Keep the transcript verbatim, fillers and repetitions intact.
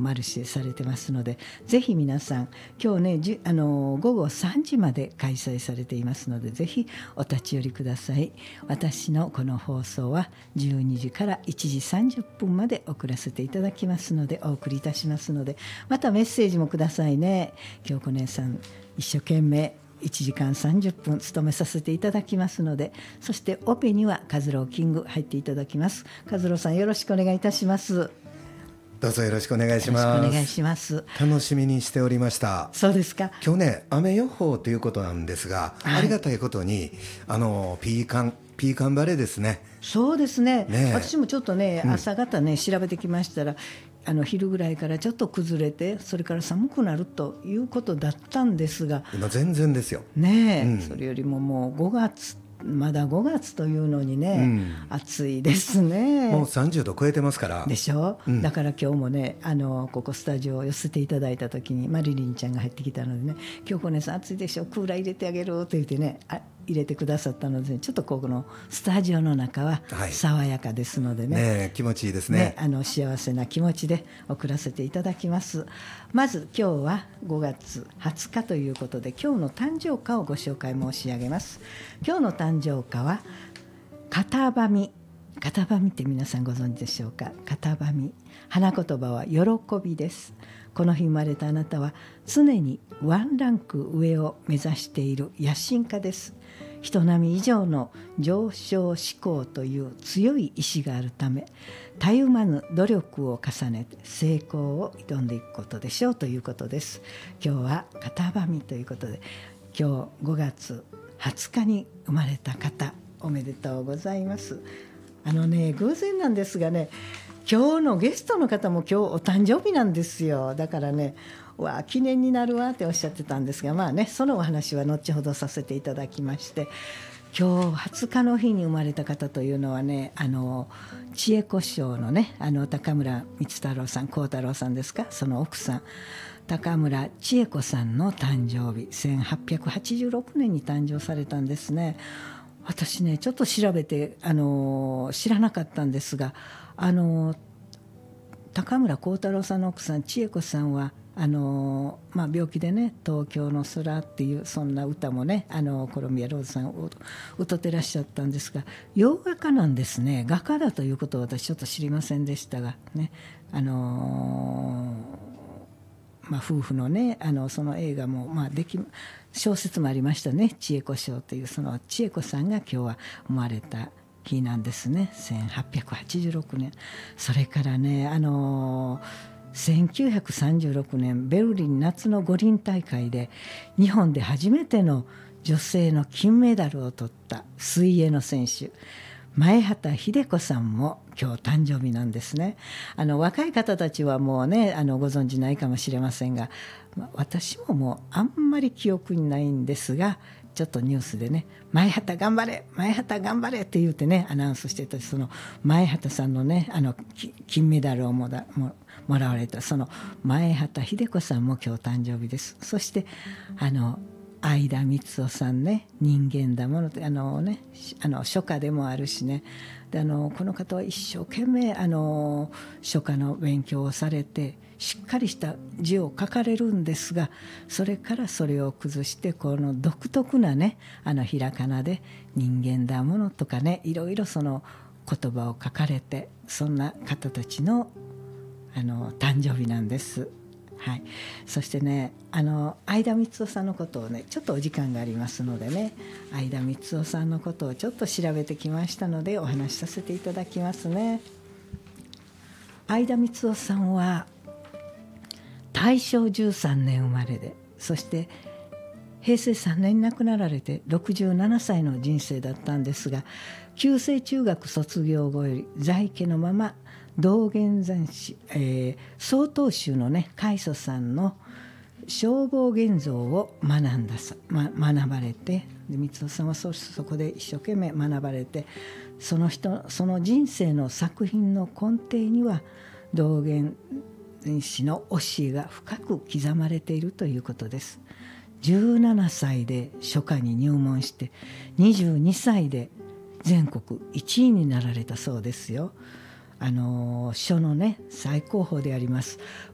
マルシェされてますので、ぜひ皆さん今日ねじあの午後さんじまで開催されていますので、ぜひお立ち寄りください。私のこの放送はじゅうにじからいちじさんじゅっぷんまで送らせていただきますので、お送りいたしますので、またメッセージもくださいね。京子姉さん一生懸命いちじかんさんじゅっぷん務めさせていただきますので、そしてオペにはカズローキング入っていただきます。カズローさんよろしくお願いいたします。 どうぞよろしくお願いします。 よろしくお願いします。 楽しみにしておりました。 そうですか。 今日ね雨予報ということなんですが、はい、ありがたいことにあのピーカンピーカンバレーですね。 そうです ね, ね私もちょっとね朝方ね、うん、調べてきましたら、あの昼ぐらいからちょっと崩れて、それから寒くなるということだったんですが、 今全然ですよね、 うん、 それよりももうごがつ、まだごがつというのにね、うん、暑いですね。 もうさんじゅうど超えてますからでしょ、 うん、 だから今日もね、あのここスタジオを寄せていただいた時にマリリンちゃんが入ってきたのでね、京子姉さん暑いでしょ、クーラー入れてあげると言ってね、あ入れてくださったので、ね、ちょっとここのスタジオの中は爽やかですので ね,、はい、 ね気持ちいいですね。 ね、あの幸せな気持ちで送らせていただきます。まず今日はごがつはつかということで、今日の誕生花をご紹介申し上げます。今日の誕生花は片葉み。片葉みって皆さんご存知でしょうか。片葉み、花言葉は喜びです。この日生まれたあなたは常にワンランク上を目指している野心家です。人並み以上の上昇志向という強い意志があるため、たゆまぬ努力を重ねて成功を挑んでいくことでしょうということです。今日は片葉みということで、今日ごがつはつかに生まれた方、おめでとうございます。あのね、偶然なんですがね、今日のゲストの方も今日お誕生日なんですよ。だからね、わあ記念になるわっておっしゃってたんですが、まあね、そのお話は後ほどさせていただきまして、今日はつかの日に生まれた方というのはね、あの知恵子賞のね、あの高村光太郎さん、幸太郎さんですか、その奥さん高村千恵子さんの誕生日、せんはっぴゃくはちじゅうろくねんに誕生されたんですね。私ねちょっと調べて、あの知らなかったんですが、あの高村光太郎さんの奥さん千恵子さんはあの、まあ、病気でね、東京の空っていうそんな歌もね、あのコロンビアローズさんを歌ってらっしゃったんですが、洋画家なんですね。画家だということを私ちょっと知りませんでしたがね、あのまあ、夫婦のね、あのその映画も、まあ、でき小説もありましたね、千恵子賞という、その千恵子さんが今日は生まれた日なんですね。せんはっぴゃくはちじゅうろくねん。それからね、あのせんきゅうひゃくさんじゅうろくねんベルリン夏の五輪大会で日本で初めての女性の金メダルを取った水泳の選手、前畑秀子さんも今日誕生日なんですね。あの若い方たちはもうね、あのご存じないかもしれませんが、私ももうあんまり記憶にないんですが、ちょっとニュースでね、前畑頑張れ前畑頑張れって言ってねアナウンスしてた、その前畑さんのね、あの金メダルをもらももらわれたその前畑秀子さんも今日誕生日です。そしてあの相田光夫さんね、人間だものってあのね、あの書家でもあるしね、であのこの方は一生懸命あの書家の勉強をされて、しっかりした字を書かれるんですが、それからそれを崩してこの独特なね、あのひらがなで人間だものとかね、いろいろその言葉を書かれて、そんな方たちのあの誕生日なんです。はい、そしてね、あの相田光夫さんのことをね、ちょっとお時間がありますのでね、相田光夫さんのことをちょっと調べてきましたのでお話しさせていただきますね。相田光夫さんは大正じゅうさんねん生まれで、そして平成さんねんに亡くなられてろくじゅうななさいの人生だったんですが、旧制中学卒業後より在家のまま道元禅師、えー、曹洞宗のね開祖さんの消防現像を学んださ、ま、学ばれて、で光夫さんは そ, そこで一生懸命学ばれて、その人その人生の作品の根底には道元禅師の教えが深く刻まれているということです。じゅうななさいで書家に入門してにじゅうにさいで全国いちいになられたそうですよ。あの書のね最高峰であります